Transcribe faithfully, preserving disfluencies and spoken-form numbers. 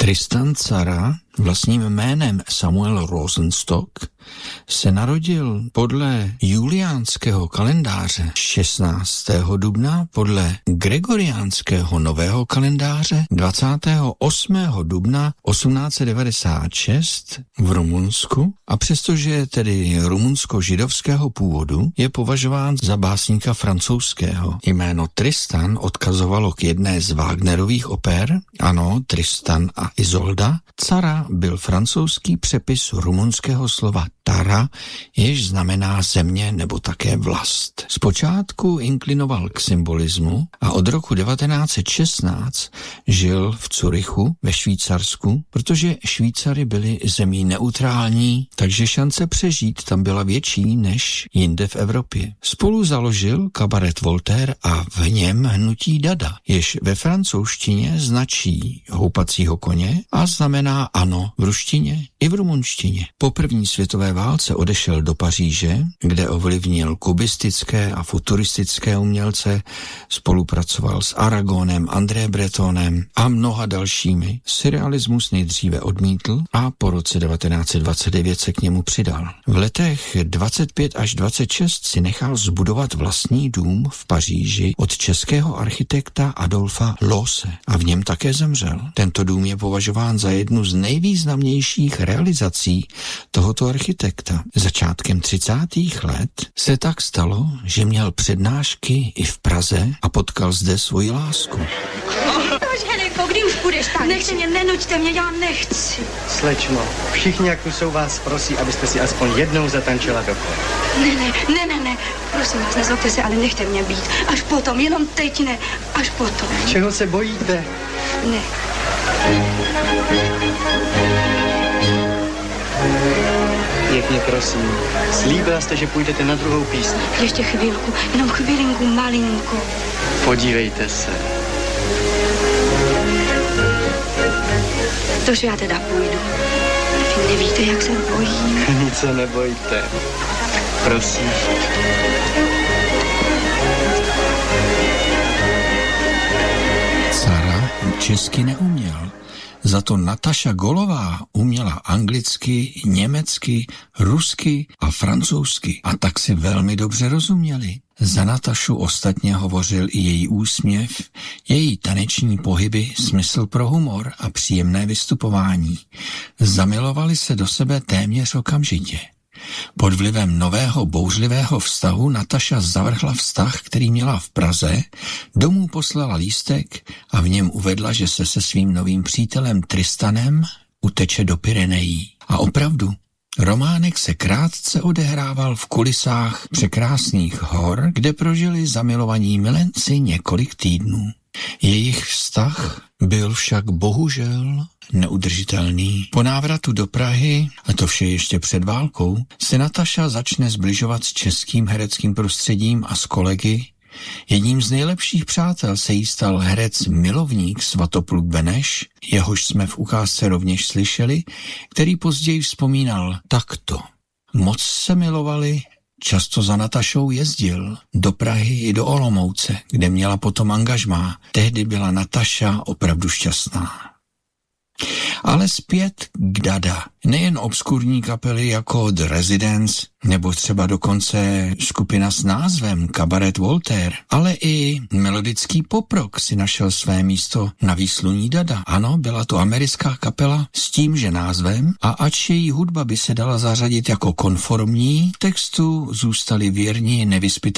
Tristan Tzara, vlastním jménem Samuel Rosenstock, se narodil podle juliánského kalendáře šestnáctého dubna, podle gregoriánského nového kalendáře dvacátého osmého dubna osmnáct set devadesát šest v Rumunsku, a přestože je tedy rumunsko-židovského původu, je považován za básníka francouzského. Jméno Tristan odkazovalo k jedné z Wagnerových oper, ano, Tristan a Izolda. Tzara byl francouzský přepis rumunského slova Tara, jež znamená země nebo také vlast. Zpočátku inklinoval k symbolismu a od roku devatenáct set šestnáct žil v Curychu ve Švýcarsku, protože Švýcary byli zemí neutrální, takže šance přežít tam byla větší než jinde v Evropě. Spolu založil kabaret Voltaire a v něm hnutí Dada, jež ve francouzštině značí houpacího koně a znamená ano v ruštině i v rumunštině. Po první světové válce odešel do Paříže, kde ovlivnil kubistické a futuristické umělce, spolupracoval s Aragonem, André Bretonem a mnoha dalšími. Surrealismus nejdříve odmítl a po roce devatenáct set dvacet devět se k němu přidal. V letech dvacet pět až dvacet šest si nechal zbudovat vlastní dům v Paříži od českého architekta Adolfa Loose a v něm také zemřel. Tento dům je považován za jednu z nejvýznamnějších realizací tohoto architekta. Začátkem třicátých let se tak stalo, že měl přednášky i v Praze a potkal zde svoji lásku. Proč, Helenko, kdy už půjdeš tančit? Nechte mě, nenuďte mě, já nechci. Slečno, všichni, jak tu jsou, vás prosí, abyste si aspoň jednou zatančila dokola. Ne, ne, ne, ne, ne, prosím vás, nezlobte se, ale nechte mě být. Až potom, jenom teď ne, až potom. Čeho se bojíte? Ne. Pěkně prosím, slíbila jste, že půjdete na druhou písni. Ještě chvilku, jenom chvilinku, malinko. Podívejte se. Tož já teda půjdu. Vy nevíte, jak se bojím. Nic se nebojte. Prosím. Tzara česky neuměl. Za to Nataša Golová uměla anglicky, německy, rusky a francouzsky a tak si velmi dobře rozuměli. Za Natašu ostatně hovořil i její úsměv, její taneční pohyby, smysl pro humor a příjemné vystupování. Zamilovali se do sebe téměř okamžitě. Pod vlivem nového bouřlivého vztahu Nataša zavrhla vztah, který měla v Praze, domů poslala lístek a v něm uvedla, že se se svým novým přítelem Tristanem uteče do Pyrenejí. A opravdu, románek se krátce odehrával v kulisách překrásných hor, kde prožili zamilovaní milenci několik týdnů. Jejich vztah byl však bohužel neudržitelný. Po návratu do Prahy, a to vše ještě před válkou, se Nataša začne zbližovat s českým hereckým prostředím a s kolegy. Jedním z nejlepších přátel se jí stal herec milovník Svatopluk Beneš, jehož jsme v ukázce rovněž slyšeli, který později vzpomínal takto. Moc se milovali, často za Natašou jezdil do Prahy i do Olomouce, kde měla potom angažmá. Tehdy byla Nataša opravdu šťastná. Ale zpět k Dada. Nejen obskurní kapely jako The Residents, nebo třeba dokonce skupina s názvem Kabaret Voltaire, ale i melodický poprock si našel své místo na výsluní Dada. Ano, byla to americká kapela s tímže názvem a ač její hudba by se dala zařadit jako konformní, textu zůstali věrní nevyspytatelní